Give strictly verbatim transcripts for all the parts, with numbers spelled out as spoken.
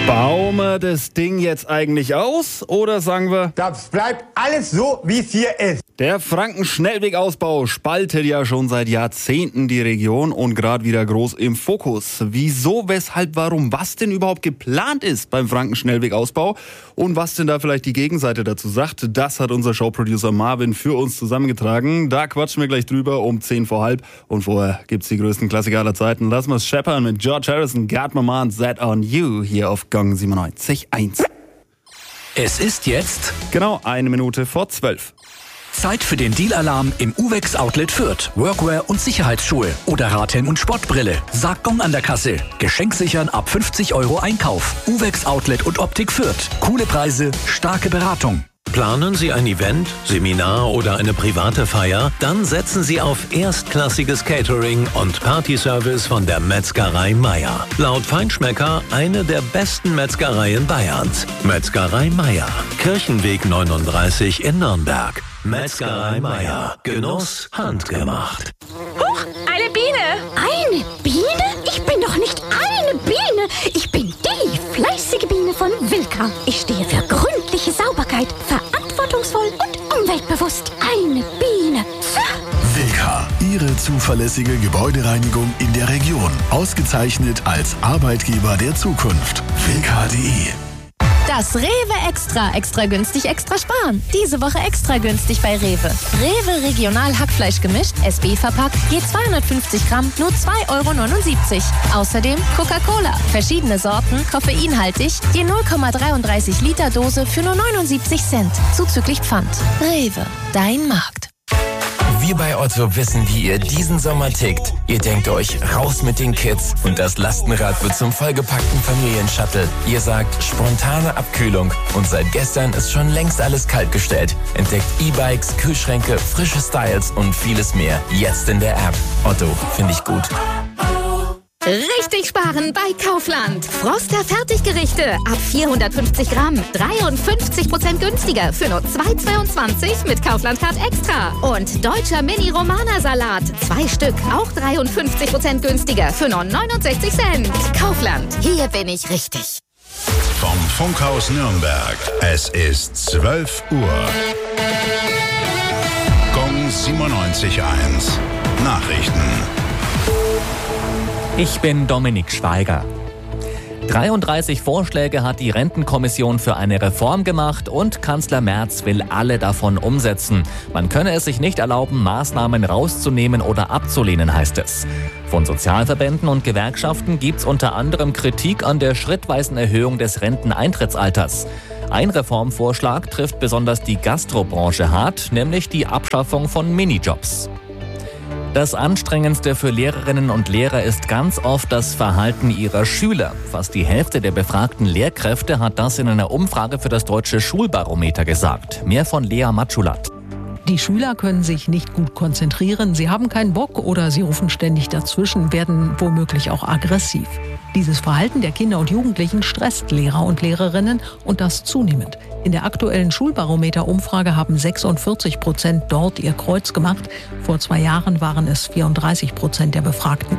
Bauen wir das Ding jetzt eigentlich aus oder sagen wir, das bleibt alles so, wie es hier ist? Der Franken-Schnellwegausbau spaltet ja schon seit Jahrzehnten die Region und gerade wieder groß im Fokus. Wieso, weshalb, warum, was denn überhaupt geplant ist beim Franken-Schnellwegausbau und was denn da vielleicht die Gegenseite dazu sagt, das hat unser Showproducer Marvin für uns zusammengetragen. Da quatschen wir gleich drüber um zehn vor halb und vorher gibt's die größten Klassiker aller Zeiten. Lassen wir es scheppern mit George Harrison, Got My Mind Set On You hier auf Gong siebenundneunzig Komma eins. Es ist jetzt genau eine Minute vor zwölf. Zeit für den Deal-Alarm im Uvex Outlet Fürth. Workwear und Sicherheitsschuhe oder Radhelm und Sportbrille. Sagt Gong an der Kasse. Geschenksichern ab fünfzig Euro Einkauf. Uvex Outlet und Optik Fürth. Coole Preise, starke Beratung. Planen Sie ein Event, Seminar oder eine private Feier? Dann setzen Sie auf erstklassiges Catering und Partyservice von der Metzgerei Meier. Laut Feinschmecker eine der besten Metzgereien Bayerns. Metzgerei Meier, Kirchenweg neununddreißig in Nürnberg. Metzgerei Meier, Genuss handgemacht. Huch, eine Biene! Eine Biene? Ich bin doch nicht eine Biene. Ich bin die fleißige Biene von Wilka. Ich stehe für gründliche Sauberkeit, verantwortungsvoll und umweltbewusst. Eine Biene. Wilka, Ihre zuverlässige Gebäudereinigung in der Region. Ausgezeichnet als Arbeitgeber der Zukunft. Wilka punkt de. Das Rewe Extra. Extra günstig, extra sparen. Diese Woche extra günstig bei Rewe. Rewe Regional Hackfleisch gemischt, S B verpackt, je zweihundertfünfzig Gramm, nur zwei Euro neunundsiebzig. Außerdem Coca-Cola. Verschiedene Sorten, koffeinhaltig, je null Komma dreiunddreißig Liter Dose für nur neunundsiebzig Cent. Zuzüglich Pfand. Rewe, dein Markt. Wir bei Otto wissen, wie ihr diesen Sommer tickt. Ihr denkt euch, raus mit den Kids und das Lastenrad wird zum vollgepackten Familienshuttle. Ihr sagt, spontane Abkühlung und seit gestern ist schon längst alles kaltgestellt. Entdeckt E-Bikes, Kühlschränke, frische Styles und vieles mehr. Jetzt in der App. Otto, finde ich gut. Richtig sparen bei Kaufland. Froster Fertiggerichte ab vierhundertfünfzig Gramm. dreiundfünfzig Prozent günstiger für nur zwei Euro zweiundzwanzig mit Kaufland Card Extra. Und deutscher Mini-Romana-Salat. Zwei Stück, auch dreiundfünfzig Prozent günstiger für nur neunundsechzig Cent. Kaufland, hier bin ich richtig. Vom Funkhaus Nürnberg. Es ist zwölf Uhr. Gong siebenundneunzig Komma eins. Nachrichten. Ich bin Dominik Schweiger. dreiunddreißig Vorschläge hat die Rentenkommission für eine Reform gemacht und Kanzler Merz will alle davon umsetzen. Man könne es sich nicht erlauben, Maßnahmen rauszunehmen oder abzulehnen, heißt es. Von Sozialverbänden und Gewerkschaften gibt's unter anderem Kritik an der schrittweisen Erhöhung des Renteneintrittsalters. Ein Reformvorschlag trifft besonders die Gastrobranche hart, nämlich die Abschaffung von Minijobs. Das Anstrengendste für Lehrerinnen und Lehrer ist ganz oft das Verhalten ihrer Schüler. Fast die Hälfte der befragten Lehrkräfte hat das in einer Umfrage für das Deutsche Schulbarometer gesagt. Mehr von Lea Matschulat. Die Schüler können sich nicht gut konzentrieren, sie haben keinen Bock oder sie rufen ständig dazwischen, werden womöglich auch aggressiv. Dieses Verhalten der Kinder und Jugendlichen stresst Lehrer und Lehrerinnen und das zunehmend. In der aktuellen Schulbarometer-Umfrage haben sechsundvierzig Prozent dort ihr Kreuz gemacht. Vor zwei Jahren waren es vierunddreißig Prozent der Befragten.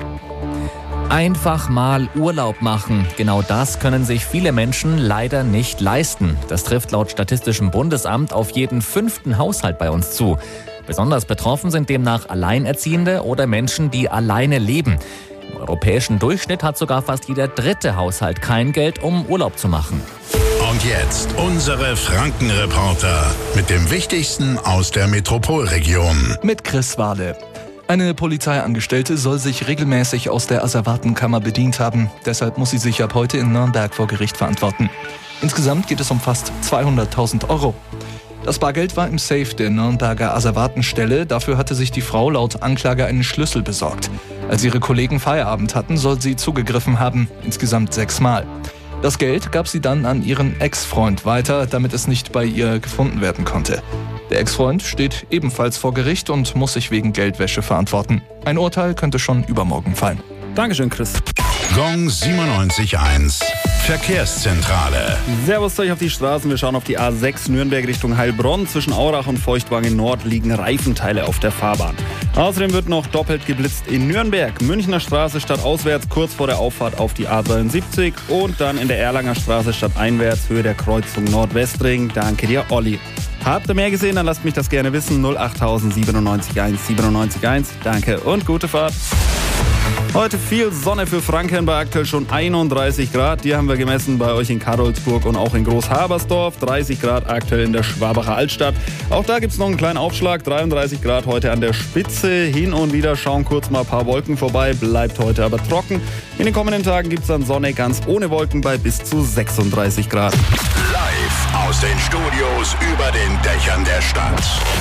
Einfach mal Urlaub machen. Genau das können sich viele Menschen leider nicht leisten. Das trifft laut Statistischem Bundesamt auf jeden fünften Haushalt bei uns zu. Besonders betroffen sind demnach Alleinerziehende oder Menschen, die alleine leben. Im europäischen Durchschnitt hat sogar fast jeder dritte Haushalt kein Geld, um Urlaub zu machen. Und jetzt unsere Frankenreporter mit dem Wichtigsten aus der Metropolregion. Mit Chris Wahle. Eine Polizeiangestellte soll sich regelmäßig aus der Asservatenkammer bedient haben. Deshalb muss sie sich ab heute in Nürnberg vor Gericht verantworten. Insgesamt geht es um fast zweihunderttausend Euro. Das Bargeld war im Safe der Nürnberger Asservatenstelle. Dafür hatte sich die Frau laut Anklage einen Schlüssel besorgt. Als ihre Kollegen Feierabend hatten, soll sie zugegriffen haben. Insgesamt sechsmal. Das Geld gab sie dann an ihren Ex-Freund weiter, damit es nicht bei ihr gefunden werden konnte. Der Ex-Freund steht ebenfalls vor Gericht und muss sich wegen Geldwäsche verantworten. Ein Urteil könnte schon übermorgen fallen. Dankeschön, Chris. Gong siebenundneunzig eins. Verkehrszentrale. Servus euch auf die Straßen. Wir schauen auf die A sechs Nürnberg Richtung Heilbronn. Zwischen Aurach und Feuchtwangen Nord liegen Reifenteile auf der Fahrbahn. Außerdem wird noch doppelt geblitzt in Nürnberg. Münchner Straße stadtauswärts kurz vor der Auffahrt auf die A dreiundsiebzig und dann in der Erlanger Straße stadteinwärts Höhe der Kreuzung Nordwestring. Danke dir, Olli. Habt ihr mehr gesehen? Dann lasst mich das gerne wissen. null acht siebenundneunzig eins siebenundneunzig eins. Danke und gute Fahrt. Heute viel Sonne für Franken bei aktuell schon einunddreißig Grad. Die haben wir gemessen bei euch in Karolsburg und auch in Großhabersdorf. dreißig Grad aktuell in der Schwabacher Altstadt. Auch da gibt es noch einen kleinen Aufschlag. dreiunddreißig Grad heute an der Spitze. Hin und wieder schauen kurz mal ein paar Wolken vorbei. Bleibt heute aber trocken. In den kommenden Tagen gibt es dann Sonne ganz ohne Wolken bei bis zu sechsunddreißig Grad. Live aus den Studios über den Dächern der Stadt.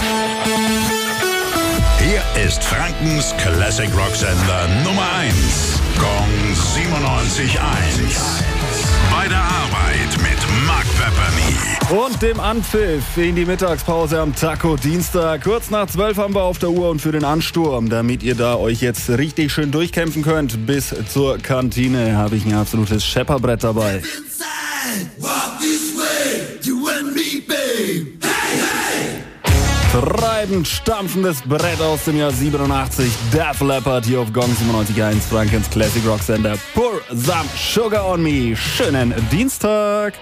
Hier ist Frankens Classic Rock Sender Nummer eins. Gong siebenundneunzig eins. Bei der Arbeit mit Mark Pepperny. Und dem Anpfiff in die Mittagspause am Taco Dienstag. Kurz nach zwölf haben wir auf der Uhr und für den Ansturm, damit ihr da euch jetzt richtig schön durchkämpfen könnt, bis zur Kantine habe ich ein absolutes Schepperbrett dabei. Treibend stampfendes Brett aus dem Jahr siebenundachtzig. Def Leppard hier auf Gong siebenundneunzig Eins, Frankens Classic Rock Sender. Pour some sugar on me. Schönen Dienstag.